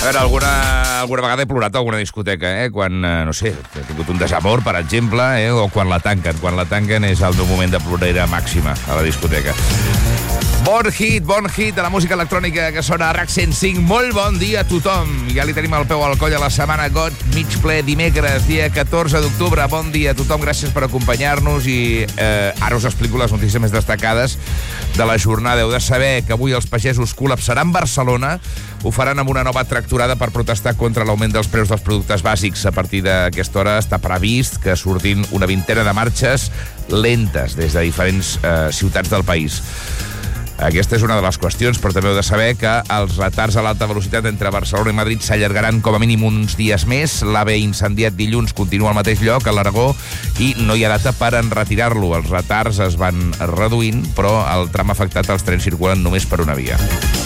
A veure, alguna vegada he plorat a alguna discoteca, quan, no sé, he tingut un desamor, per exemple, o quan la tanquen. Quan la tanquen és el meu moment de plorera màxima a la discoteca. Bon hit de la música electrònica que sona a RAC 105. Molt bon dia a tothom. Ja li tenim el peu al coll a la setmana GOT, mig ple dimecres, dia 14 d'octubre. Bon dia a tothom, gràcies per acompanyar-nos i ara us explico les notícies més destacades de la jornada. Heu de saber que avui els pagesos col·lapsaran Barcelona. Ho faran amb una nova tractorada per protestar contra l'augment dels preus dels productes bàsics. A partir d'aquesta hora està previst que surtin una vintena de marxes lentes des de diferents ciutats del país. Aquesta és una de les qüestions, però també heu de saber que els retards a l'alta velocitat entre Barcelona i Madrid s'allargaran com a mínim uns dies més. L'AVE incendiat dilluns continua al mateix lloc, a l'Aragó, i no hi ha data per enretirar-lo. Els retards es van reduint, però el tram afectat els trens circulen només per una via.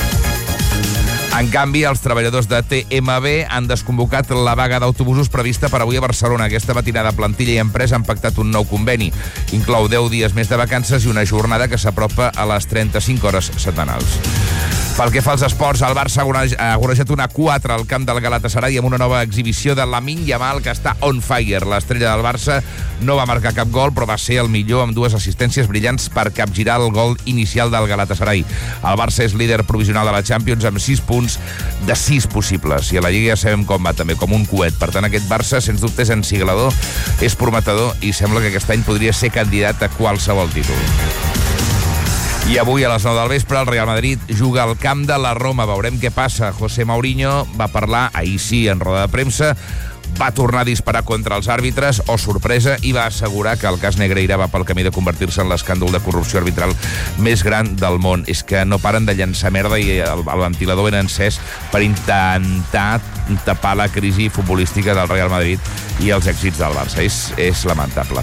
En canvi, els treballadors de TMB han desconvocat la vaga d'autobusos prevista per avui a Barcelona. Aquesta matinada, plantilla i empresa han pactat un nou conveni. Inclou 10 dies més de vacances i una jornada que s'apropa a les 35 hores setmanals. Pel que fa als esports, el Barça ha agorejat una 4 al camp del Galatasaray amb una nova exhibició de Lamine Yamal, que està on fire. L'estrella del Barça no va marcar cap gol, però va ser el millor amb 2 assistències brillants per capgirar el gol inicial del Galatasaray. El Barça és líder provisional de la Champions amb 6 punts de 6 possibles. I a la Lliga ja sabem com va, també, com un coet. Per tant, aquest Barça, sens dubte, és ensiglador, és prometedor i sembla que aquest any podria ser candidat a qualsevol títol. I avui a les 9 del vespre el Real Madrid juga al camp de la Roma. Veurem què passa. José Mourinho va parlar, ahir sí, en roda de premsa, va tornar a disparar contra els àrbitres, sorpresa, i va assegurar que el cas Negreira va pel camí de convertir-se en l'escàndol de corrupció arbitral més gran del món. És que no paren de llançar merda i el ventilador ben encès per intentar tapar la crisi futbolística del Real Madrid i els èxits del Barça. És lamentable.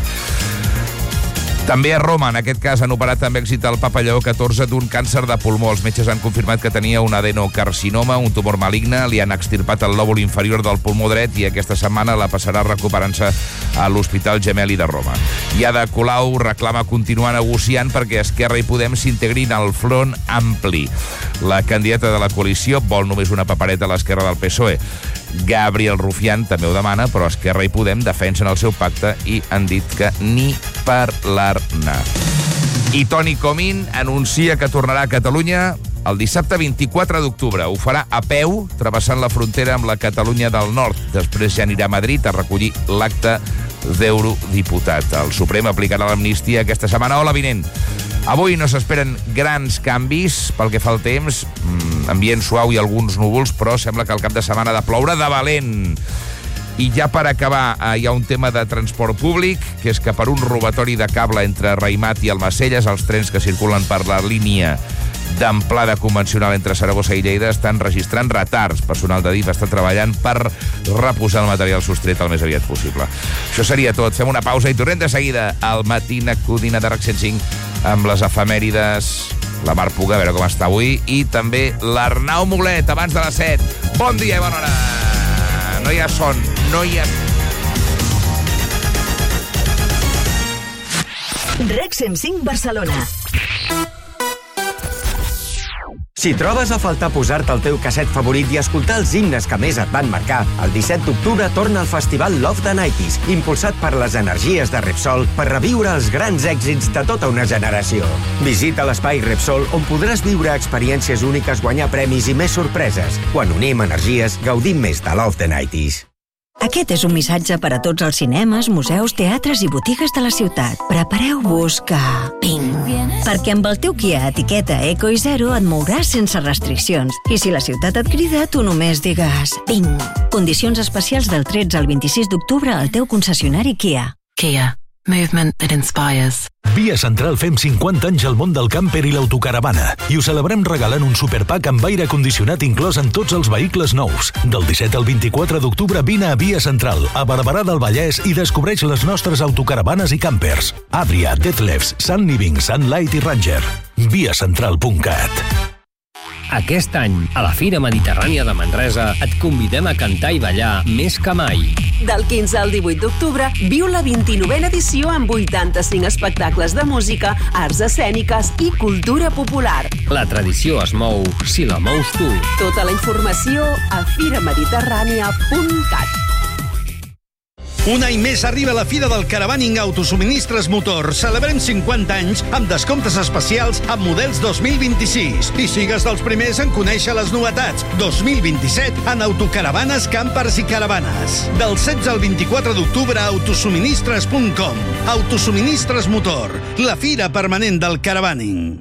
També a Roma, en aquest cas, han operat amb èxit el Papa Lleó XIV d'un càncer de pulmó. Els metges han confirmat que tenia un adenocarcinoma, un tumor maligne, li han extirpat el lòbul inferior del pulmó dret i aquesta setmana la passarà recuperant-se a l'Hospital Gemelli de Roma. I Ada Colau reclama continuar negociant perquè Esquerra i Podem s'integrin al Front Ampli. La candidata de la coalició vol només una papereta a l'esquerra del PSOE. Gabriel Rufián també ho demana, però Esquerra i Podem defensen el seu pacte i han dit que ni parlar-ne. I Toni Comín anuncia que tornarà a Catalunya el dissabte 24 d'octubre. Ho farà a peu, travessant la frontera amb la Catalunya del Nord. Després ja anirà a Madrid a recollir l'acte d'eurodiputat. El Suprem aplicarà l'amnistia aquesta setmana o la vinent. Avui no s'esperen grans canvis pel que fa al temps, ambient suau i alguns núvols, però sembla que el cap de setmana ha de ploure de valent. I ja per acabar, hi ha un tema de transport públic, que és que per un robatori de cable entre Raïmat i Almacelles, els trens que circulen per la línia d'amplada convencional entre Saragossa i Lleida estan registrant retards. Personal de DIF està treballant per reposar el material sostret el més aviat possible. Això seria tot. Fem una pausa i tornem de seguida al Matina Codina de RAC 105 amb les efemèrides, la Mar Puga, a veure com està avui, i també l'Arnau Mulet, abans de les 7. Bon dia i bona hora. No hi ha son, no hi ha... RAC 105 Barcelona. Si trobes a faltar posar-te el teu casset favorit i escoltar els himnes que més et van marcar, el 17 d'octubre torna al Festival Love the 90s, impulsat per les energies de Repsol per reviure els grans èxits de tota una generació. Visita l'espai Repsol, on podràs viure experiències úniques, guanyar premis i més sorpreses. Quan unim energies, gaudim més de Love the 90s. Aquest és un missatge per a tots els cinemes, museus, teatres i botigues de la ciutat. Prepareu-vos que... Ping! Perquè amb el teu Kia etiqueta Eco i Zero et mouràs sense restriccions. I si la ciutat et crida, tu només digues... Ping! Condicions especials del 13 al 26 d'octubre al teu concessionari Kia. Kia. Movement that inspires. Via Central fem 50 anys al món del camper i l'autocaravana i ho celebrem regalant un superpack amb aire condicionat inclòs en tots els vehicles nous. Del 17 al 24 d'octubre vine a Via Central, a Barberà del Vallès i descobreix les nostres autocaravanes i campers. Adria, Deathlefs, Sun Living, Sunlight i Ranger. Viacentral.cat. Aquest any, a la Fira Mediterrània de Manresa, et convidem a cantar i ballar més que mai. Del 15 al 18 d'octubre, viu la 29a edició amb 85 espectacles de música, arts escèniques i cultura popular. La tradició es mou si la mous tu. Tota la informació a firamediterrània.cat. Un any més arriba la Fira del Caravaning Autosuministres Motor. Celebrem 50 anys amb descomptes especials amb models 2026. I sigues dels primers en conèixer les novetats. 2027 en autocaravanes, campers i caravanes. Del 16 al 24 d'octubre a autosuministres.com. Autosuministres Motor, la fira permanent del caravaning.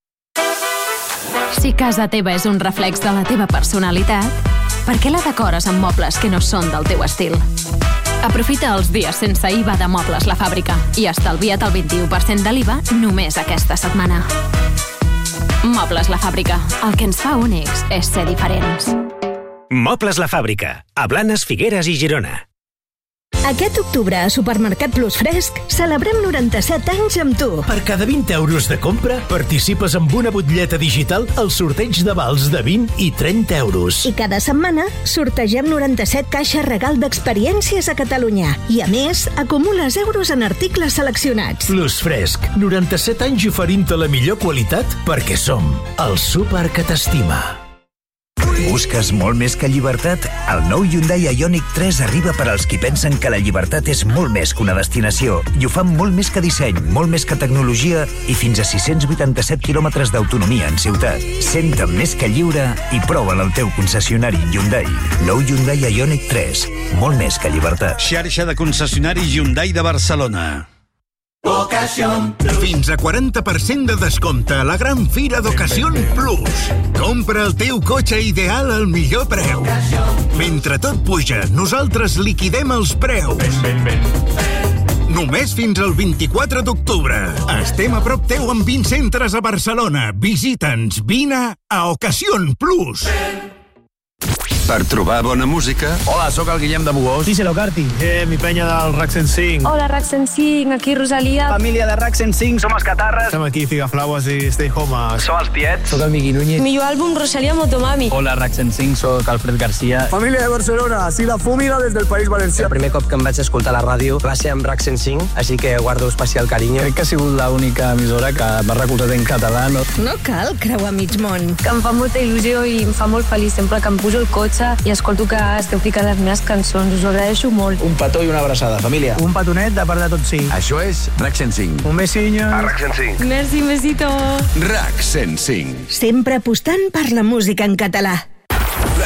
Si casa teva és un reflex de la teva personalitat, per què la decores amb mobles que no són del teu estil? Aprofita els dies sense IVA de Mobles La Fàbrica i estalvia't el 21% de l'IVA només aquesta setmana. Mobles La Fàbrica. El que ens fa únics és ser diferents. Mobles La Fàbrica. A Blanes, Figueres i Girona. Aquest octubre a Supermercat Plus Fresc celebrem 97 anys amb tu. Per cada 20 euros de compra participes amb una butlleta digital al sorteig de vals de 20 i 30 euros. I cada setmana sortegem 97 caixes regal d'experiències a Catalunya. I a més, acumules euros en articles seleccionats. Plus Fresc, 97 anys oferint-te la millor qualitat perquè som el súper que t'estima. Busques molt més que llibertat? El nou Hyundai Ioniq 3 arriba per als qui pensen que la llibertat és molt més que una destinació i ho fan molt més que disseny, molt més que tecnologia i fins a 687 quilòmetres d'autonomia en ciutat. Senta't més que lliure i prova'l al teu concessionari Hyundai. Nou Hyundai Ioniq 3, molt més que llibertat. Xarxa de concessionaris Hyundai de Barcelona. Fins a 40% de descompte a la gran fira d'Ocasión Plus. Compra el teu cotxe ideal al millor preu. Mentre tot puja, nosaltres liquidem els preus. Només fins al 24 d'octubre. Estem a prop teu amb 20 centres a Barcelona. Visita'ns, vine a Ocasión Plus. Per trobar bona música... Hola, sóc el Guillem de Bugós. Díselo, Carti. Mi penya del RAC 105. Hola, RAC 105, aquí Rosalia. Família de RAC 105, som els Catarres. Estem aquí, Figaflaues i Stay Home. Som els Tiets. Soc el Miqui Núñez. Millor àlbum, Rosalia Motomami. Hola, RAC 105, soc Alfred García. Família de Barcelona, sí, la Fúmiga des del País Valencià. El primer cop que em vaig escoltar la ràdio va ser amb RAC 105, així que guardo especial carinyo. Crec que ha sigut l'única emissora que m'ha recolzat en català. No cal creuar mig món. Que em fa molta il·lusió i em fa molt feliç sempre que em poso el cotxe i escolto que esteu ficant les meves cançons. Us ho agraeixo molt. Un petó i una abraçada, família. Un petonet de part de tots 5. Això és RAC 105. Un besinyo. A RAC 105. Merci, besito. RAC 105. Sempre apostant per la música en català.